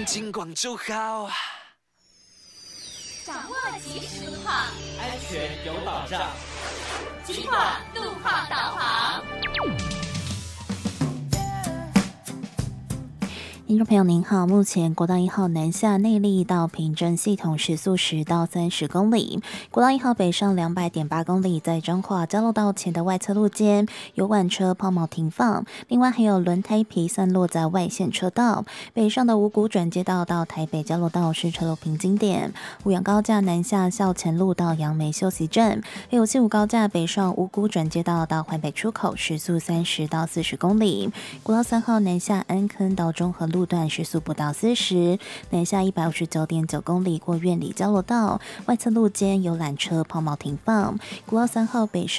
金广就好。 掌握即时路况， 安全有保障。 金广路况导航。 听众朋友您好，目前国道1号南下内壢到平镇系统时速10到30公里，国道1号北上200.8公里，在彰化交流道前的外侧路肩有晚车抛锚停放，另外还有轮胎皮散落在外线车道。北上的五股转接道到台北交流道是车流瓶颈点，五羊高架南下校前路到杨梅休息站，还有西武高架北上五股转接道到环北出口时速30到40公里，国道3号南下安坑到中和路段时速不到40，南下159.9公里过苑里交流道，外侧路肩有缆车抛锚停放，国道3号北上